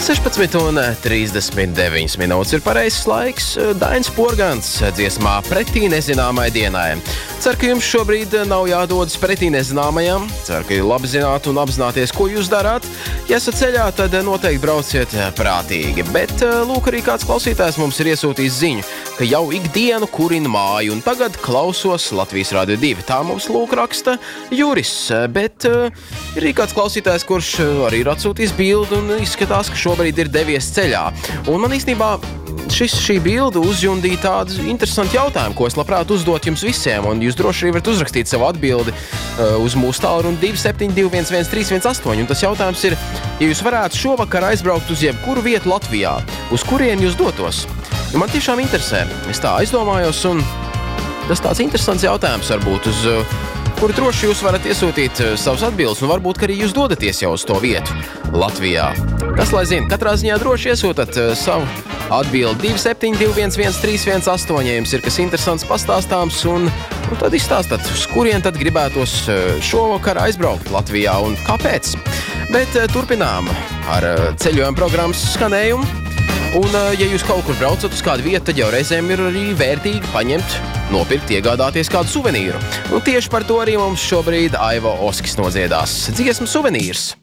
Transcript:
16:39 minūtes ir pareizs laiks. Dainis Porgans dziesmā Pretī nezināmai dienai. Ceru, ka jums šobrīd nav jādodas pretī nezināmajam. Ceru, ka labi zināt un apzināties, ko jūs darāt. Ja esat ceļā, tad noteikti brauciet prātīgi. Bet lūk, arī kāds klausītājs mums ir iesūtījis ziņu, ka jau ikdienu kurina māju, un tagad klausos Latvijas Radio 2. Tā mums lūk raksta Juris. Bet ir arī kāds klausītājs, kurš arī ir atsūtījis bildi un izskatās, ka šobrīd ir devies ceļā. Un man īstenībā šī bilde uzjundīja tādu interesantu jautājumu, ko es labprāt uzdot jums visiem, un jūs droši arī varat uzrakstīt savu atbildi uz mūsu tālruni 272113118, un tas jautājums ir, ja jūs varētu šovakar aizbraukt uz jebkuru vietu Latvijā, uz kurien jūs dotos? Man tiešām interesē, es tā aizdomājos, un tas tāds interesants jautājums varbūt, uz kuru droši jūs varat iesūtīt savus atbildes, un varbūt, ka arī jūs dodaties jau uz to vietu Latvijā. Kas lai zina, katrā ziņā droši iesūtat savu atbildi 272113118, ja jums ir kas interesants pastāstāms, un tad izstāstat, uz kurien tad gribētos šovakar aizbraukt Latvijā un kāpēc. Bet turpinām ar ceļojuma programmas skanējumu, un ja jūs kaut kur braucat uz kādu vietu, tad jau reizēm ir arī vērtīgi paņemt, nopirkt, iegādāties kādu suvenīru. Un tieši par to arī mums šobrīd Aivo Oskis nodziedās dziesmu Suvenīrs.